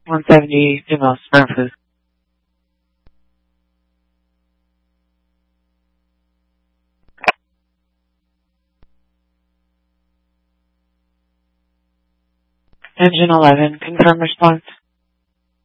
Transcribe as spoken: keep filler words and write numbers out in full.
one seventy, female, Smurfs. Engine eleven, confirm response.